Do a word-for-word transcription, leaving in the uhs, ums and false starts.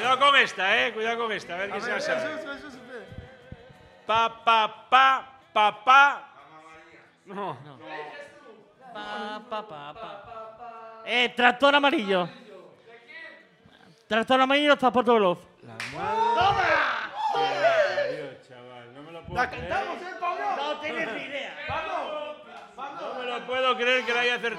Cuidado con esta, eh. Cuidado con esta. A ver qué se hace. Pa, pa, pa, pa, pa. No. No. Pa, pa, pa, pa. Eh, tractor amarillo. Tractor amarillo está por todo love. ¡Toma! Dios, chaval, no me lo puedo ¡La creer. cantamos, eh, Pablo! No tienes ni idea. ¡Vamos! ¡Vamos! No me lo puedo creer que la haya acertado.